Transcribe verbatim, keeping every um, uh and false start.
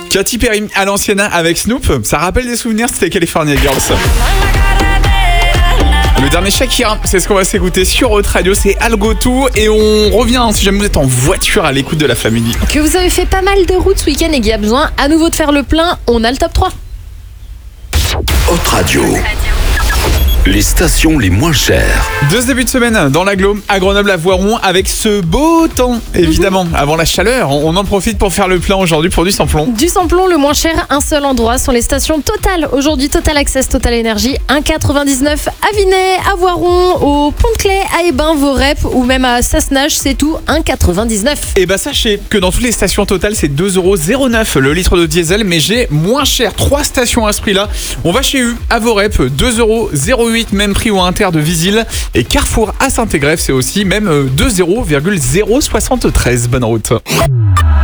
Katy Perry à l'ancienne avec Snoop, ça rappelle des souvenirs, c'était California Girls. Le dernier Shakira, c'est ce qu'on va s'écouter sur Haute Radio, c'est Algo Tout. Et on revient, si jamais vous êtes en voiture à l'écoute de la famille. Que vous avez fait pas mal de routes ce week-end et qu'il y a besoin à nouveau de faire le plein, on a le top trois. Haute Radio. Les stations les moins chères. De ce début de semaine, dans l'agglo, à Grenoble, à Voiron, avec ce beau temps, évidemment. Mmh. Avant la chaleur, on en profite pour faire le plein aujourd'hui pour du samplon. Du samplon, le moins cher, un seul endroit, sont les stations Total. Aujourd'hui, Total Access, Total Énergie, un virgule quatre-vingt-dix-neuf à Vinay, à Voiron, au Pont-de-Claix, à Hébin, Vorep ou même à Sassenage, c'est tout, un virgule quatre-vingt-dix-neuf. Et bah sachez que dans toutes les stations Total, c'est deux euros zéro neuf le litre de diesel, mais j'ai moins cher. Trois stations à ce prix-là. On va chez U, à Vorep, deux euros zéro huit, même prix au Inter de Visil. Et Carrefour à Saint-Égrève, c'est aussi même deux euros zéro soixante-treize. Bonne route.